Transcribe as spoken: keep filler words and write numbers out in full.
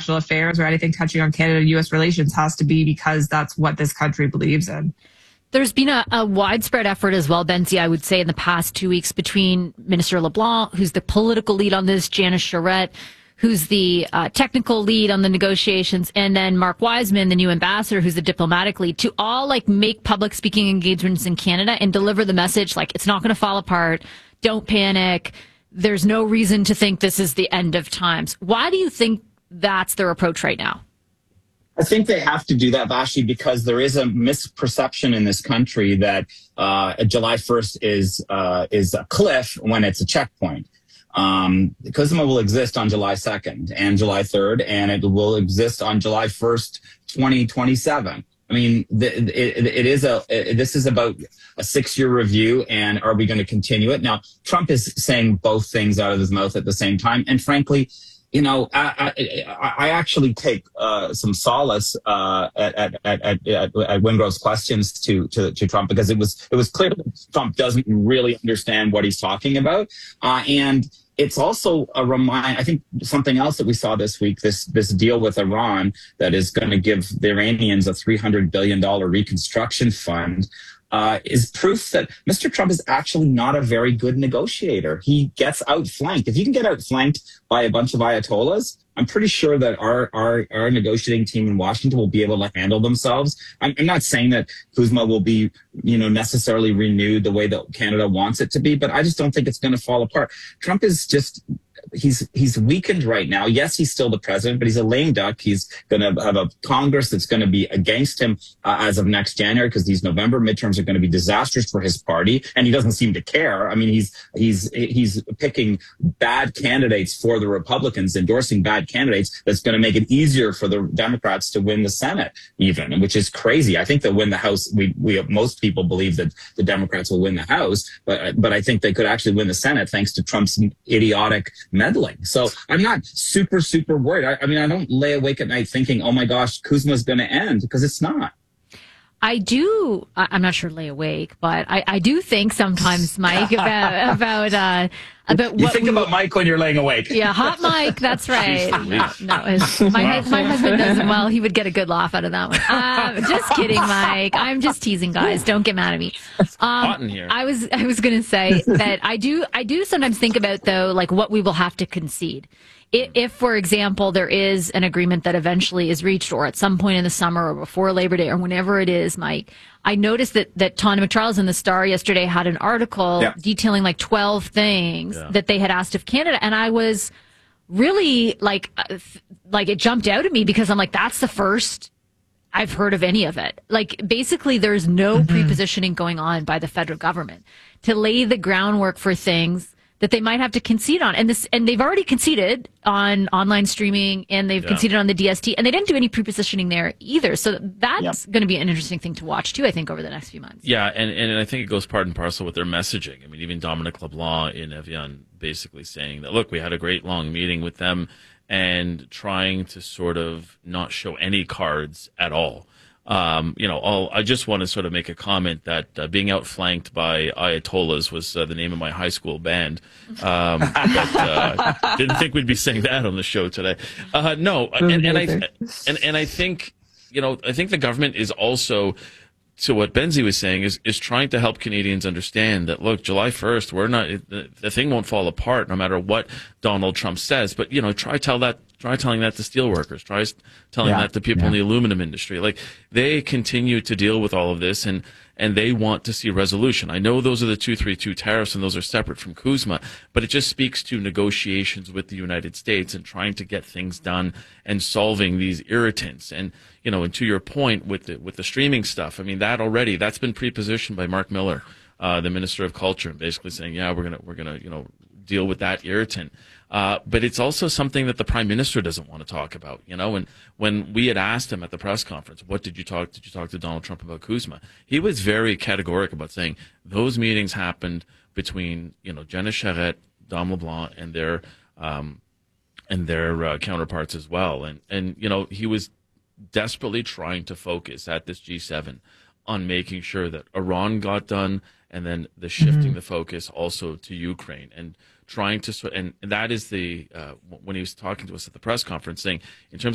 international affairs or anything touching on Canada-U S relations has to be because that's what this country believes in. There's been a, a widespread effort as well, Benzie, I would say, in the past two weeks between Minister LeBlanc, who's the political lead on this, Janice Charette, who's the uh, technical lead on the negotiations, and then Mark Wiseman, the new ambassador, who's the diplomatic lead, to all like make public speaking engagements in Canada and deliver the message like it's not going to fall apart. Don't panic. There's no reason to think this is the end of times. Why do you think that's their approach right now? I think they have to do that, Vashi, because there is a misperception in this country that uh, July first is uh, is a cliff when it's a checkpoint. Um, CUSMA will exist on July second and July third, and it will exist on July first, twenty twenty-seven. I mean, the, it, it is a, it, this is about a six-year review, and are we going to continue it? Now, Trump is saying both things out of his mouth at the same time, and frankly, you know, I, I, I actually take uh, some solace uh, at, at, at, at, at Wingrove's questions to, to, to Trump, because it was it was clear that Trump doesn't really understand what he's talking about, uh, and it's also a remind. I think something else that we saw this week, this this deal with Iran that is going to give the Iranians a three hundred billion dollars reconstruction fund, uh, is proof that Mister Trump is actually not a very good negotiator. He gets outflanked. If you can get outflanked by a bunch of Ayatollahs, I'm pretty sure that our, our, our negotiating team in Washington will be able to handle themselves. I'm, I'm not saying that CUSMA will be, you know, necessarily renewed the way that Canada wants it to be, but I just don't think it's going to fall apart. Trump is just, he's, he's weakened right now. Yes, he's still the president, but he's a lame duck. He's going to have a Congress that's going to be against him uh, as of next January, because these November midterms are going to be disastrous for his party. And he doesn't seem to care. I mean, he's, he's, he's picking bad candidates for the Republicans, endorsing bad candidates that's going to make it easier for the Democrats to win the Senate, even, which is crazy. I think they'll win the House. We, we, most people believe that the Democrats will win the House, but, but I think they could actually win the Senate thanks to Trump's idiotic meddling. So I'm not super, super worried. I, I mean, I don't lay awake at night thinking, oh my gosh, CUSMA's going to end, because it's not. I do, I'm not sure lay awake, but I, I do think sometimes, Mike, about, about, uh, about what you think we, about Mike when you're laying awake. Yeah, hot Mike, that's right. no, no, his, my, my husband does it well. He would get a good laugh out of that one. Um, just kidding, Mike. I'm just teasing, guys. Don't get mad at me. Um, hot in here. I was, I was going to say that I do, I do sometimes think about, though, like what we will have to concede. If, for example, there is an agreement that eventually is reached, or at some point in the summer or before Labor Day or whenever it is, Mike, I noticed that, that Tawna McCharles in the Star yesterday had an article yeah. detailing like twelve things yeah. that they had asked of Canada. And I was really like, uh, like it jumped out at me, because I'm like, that's the first I've heard of any of it. Like, basically, there's no mm-hmm. prepositioning going on by the federal government to lay the groundwork for things that they might have to concede on. And this, and they've already conceded on online streaming, and they've yeah. conceded on the D S T, and they didn't do any prepositioning there either. So that's yep. going to be an interesting thing to watch too, I think, over the next few months. Yeah, and, and I think it goes part and parcel with their messaging. I mean, even Dominic LeBlanc in Evian basically saying that, look, we had a great long meeting with them, and trying to sort of not show any cards at all. Um, you know, I'll, I just want to sort of make a comment that uh, being outflanked by Ayatollahs was uh, the name of my high school band. Um, but uh, didn't think we'd be saying that on the show today. Uh, no, and, and I and and I think you know I think the government is also, to what Benzie was saying, is is trying to help Canadians understand that, look, July first, we're not the, the thing won't fall apart no matter what Donald Trump says. But you know, try tell that. Try telling that to steelworkers. Try telling yeah, that to people yeah. in the aluminum industry. Like, they continue to deal with all of this, and, and they want to see resolution. I know those are the two thirty-two tariffs, and those are separate from CUSMA, but it just speaks to negotiations with the United States and trying to get things done and solving these irritants. And, you know, and to your point with the, with the streaming stuff, I mean, that already, that's been prepositioned by Mark Miller, uh, the Minister of Culture, basically saying, yeah, we're gonna, we're gonna, you know, deal with that irritant. Uh, but it's also something that the Prime Minister doesn't want to talk about, you know. And when we had asked him at the press conference, what did you talk, did you talk to Donald Trump about CUSMA? He was very categoric about saying those meetings happened between, you know, Janice Charette, Dom LeBlanc, and their, um, and their uh, counterparts as well. And, and, you know, he was desperately trying to focus at this G seven on making sure that Iran got done, and then the shifting mm-hmm. the focus also to Ukraine, and trying to, and that is the, uh, when he was talking to us at the press conference, saying, in terms